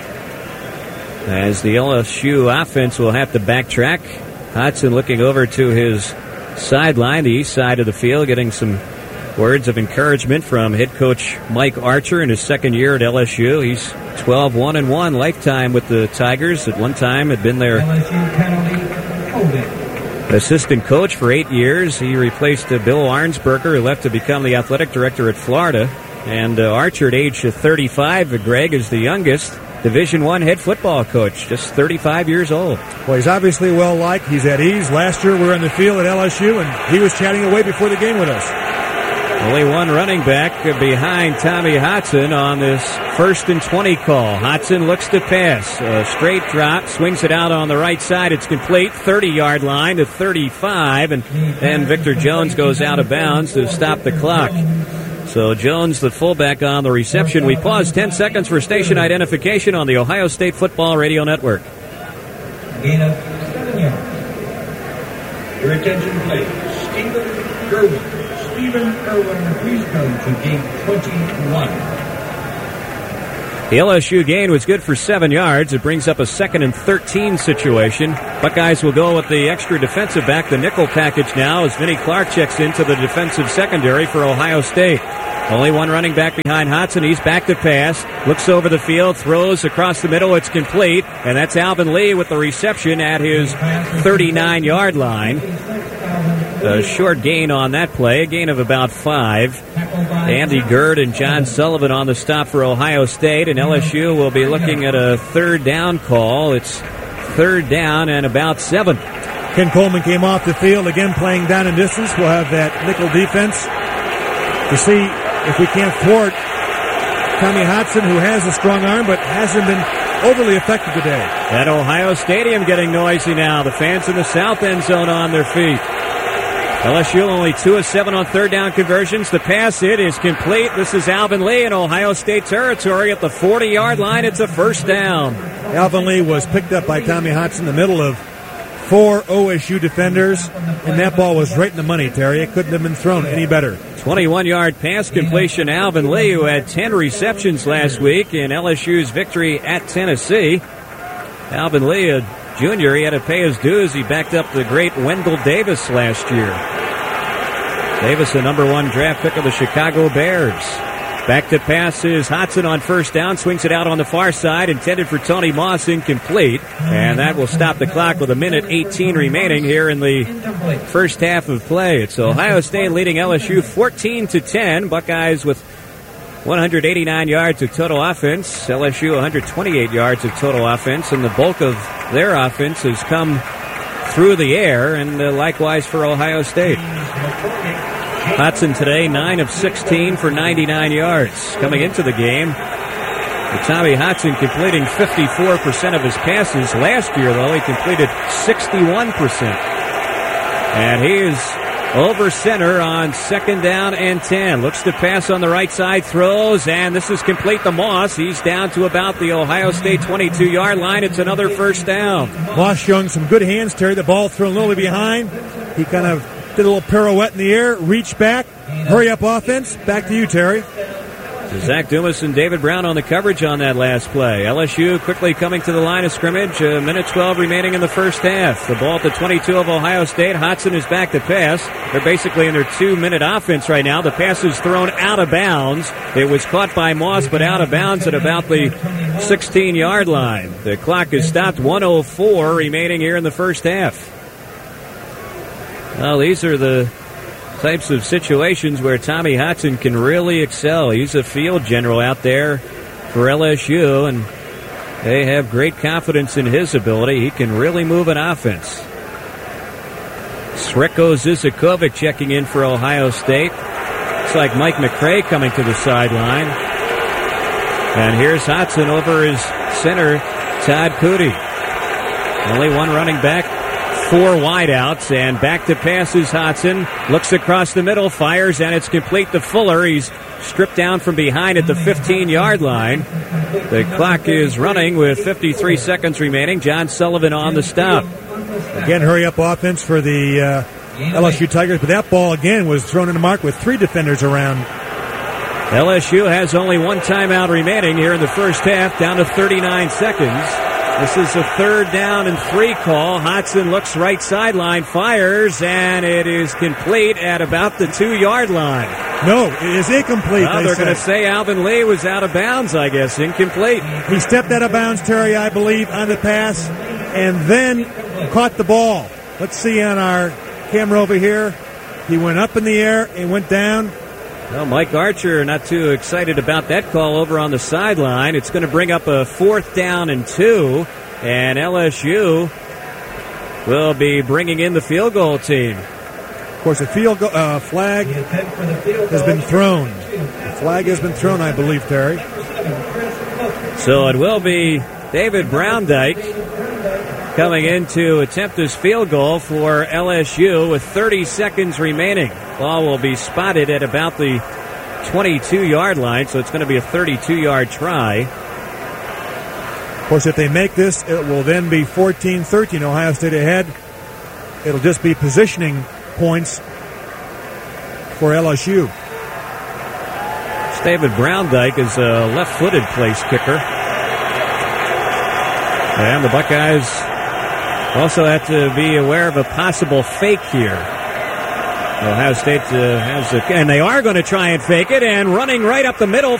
as the LSU offense will have to backtrack. Hodson looking over to his sideline, the east side of the field, getting some words of encouragement from head coach Mike Archer in his second year at LSU. He's 12-1-1 lifetime with the Tigers. At one time had been their assistant coach for 8 years. He replaced Bill Arnsberger, who left to become the athletic director at Florida. And Archer, at age 35, Greg, is the youngest Division I head football coach, just 35 years old. Well, he's obviously well-liked. He's at ease. Last year we were on the field at LSU, and he was chatting away before the game with us. Only one running back behind Tommy Hodson on this 1st and 20 call. Hodson looks to pass. A straight drop, swings it out on the right side. It's complete. 30-yard line to 35, and then Victor Jones goes out of bounds to stop the clock. So Jones, the fullback, on the reception. We pause 10 seconds for station identification on the Ohio State Football Radio Network. Gain of 7 yards. Your attention, please. Stephen Irwin, please come to gate 21. The LSU gain was good for 7 yards. It brings up a 2nd and 13 situation. Buckeyes will go with the extra defensive back, the nickel package now, as Vinnie Clark checks into the defensive secondary for Ohio State. Only one running back behind Hodson. He's back to pass. Looks over the field, throws across the middle. It's complete. And that's Alvin Lee with the reception at his 39-yard line. A short gain on that play, a gain of about 5. Andy Gerd and John Sullivan on the stop for Ohio State, and LSU will be looking at a 3rd down call. It's 3rd down and about 7. Ken Coleman came off the field, again playing down and distance. We'll have that nickel defense to see if we can't thwart Tommy Hodson, who has a strong arm but hasn't been overly effective today. At Ohio Stadium getting noisy now. The fans in the south end zone on their feet. LSU only 2 of 7 on 3rd down conversions. The pass, it is complete. This is Alvin Lee in Ohio State territory at the 40-yard line. It's a 1st down. Alvin Lee was picked up by Tommy Hodson in the middle of 4 OSU defenders, and that ball was right in the money, Terry. It couldn't have been thrown any better. 21-yard pass completion. Alvin Lee, who had 10 receptions last week in LSU's victory at Tennessee. Alvin Lee, a junior, he had to pay his dues. He backed up the great Wendell Davis last year. Davis, the number 1 draft pick of the Chicago Bears. Back to pass is Hodson on 1st down. Swings it out on the far side. Intended for Tony Moss. Incomplete. And that will stop the clock with 1:18 remaining here in the first half of play. It's Ohio State leading LSU 14-10. Buckeyes with 189 yards of total offense. LSU 128 yards of total offense. And the bulk of their offense has come through the air, and likewise for Ohio State. Hodson today, 9 of 16 for 99 yards. Coming into the game, Tommy Hodson completing 54% of his passes. Last year, though, he completed 61%. And he is over center on 2nd down and 10. Looks to pass on the right side, throws, and this is complete to Moss. He's down to about the Ohio State 22-yard line. It's another 1st down. Moss showing some good hands, Terry. The ball thrown a little bit behind. He kind of did a little pirouette in the air, reached back, hurry up offense. Back to you, Terry. So Zach Dumas and David Brown on the coverage on that last play. LSU quickly coming to the line of scrimmage. 1:12 remaining in the first half. The ball at the 22 of Ohio State. Hodson is back to pass. They're basically in their 2-minute offense right now. The pass is thrown out of bounds. It was caught by Moss, but out of bounds at about the 16-yard line. The clock is stopped. 1:04 remaining here in the first half. Well, these are the types of situations where Tommy Hodson can really excel. He's a field general out there for LSU, and they have great confidence in his ability. He can really move an offense. Sreko Zizakovic checking in for Ohio State. Looks like Mike McCray coming to the sideline. And here's Hodson over his center, Todd Coody. Only one running back. 4 wideouts, and back to pass is Hodson. Looks across the middle, fires, and it's complete to Fuller. He's stripped down from behind at the 15-yard line. The clock is running with 53 seconds remaining. John Sullivan on the stop. Again, hurry up offense for the LSU Tigers, but that ball again was thrown in the mark with 3 defenders around. LSU has only 1 timeout remaining here in the first half, down to 39 seconds. This is a 3rd down and 3 call. Hodson looks right sideline, fires, and it is complete at about the 2-yard line. No, it is incomplete. Well, they're going to say Alvin Lee was out of bounds, I guess. Incomplete. He stepped out of bounds, Terry, I believe, on the pass, and then caught the ball. Let's see on our camera over here. He went up in the air and went down. Well, Mike Archer not too excited about that call over on the sideline. It's going to bring up a 4th down and 2, and LSU will be bringing in the field goal team. course, the flag has been thrown. The flag has been thrown, I believe, Terry. So it will be David Browndyke coming in to attempt his field goal for LSU with 30 seconds remaining. Ball will be spotted at about the 22-yard line, so it's going to be a 32-yard try. Of course, if they make this, it will then be 14-13, Ohio State ahead. It'll just be positioning points for LSU. David Browndyke is a left-footed place kicker. And the Buckeyes also have to be aware of a possible fake here. Ohio State and they are going to try and fake it, and running right up the middle